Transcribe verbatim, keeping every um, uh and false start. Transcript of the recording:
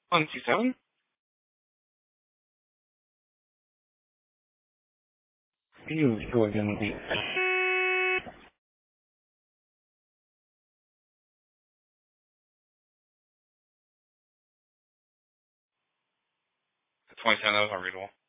one two seven. You sure gonna be. twenty-seven, that was unreadable.